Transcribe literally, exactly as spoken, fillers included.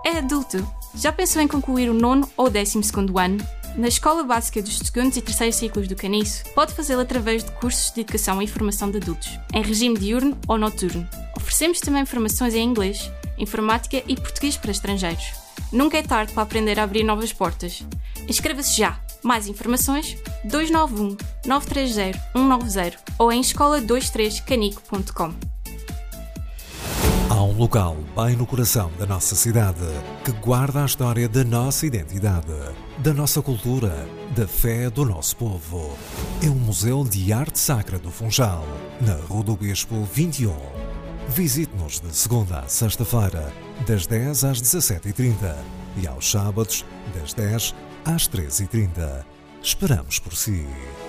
É adulto? Já pensou em concluir o nono ou décimo segundo ano? Na Escola Básica dos segundos e terceiros ciclos do Caniço, pode fazê-lo através de cursos de educação e formação de adultos, em regime diurno ou noturno. Oferecemos também formações em inglês, informática e português para estrangeiros. Nunca é tarde para aprender a abrir novas portas. Inscreva-se já! Mais informações dois nove um, nove três zero, um nove zero ou em escola vinte e três canico ponto com. Há um local bem no coração da nossa cidade que guarda a história da nossa identidade, da nossa cultura, da fé do nosso povo. É o Museu de Arte Sacra do Funchal, na Rua do Bispo vinte e um. Visite-nos de segunda a sexta-feira, das dez às dezassete e trinta e aos sábados, das dez às treze e trinta. Esperamos por si.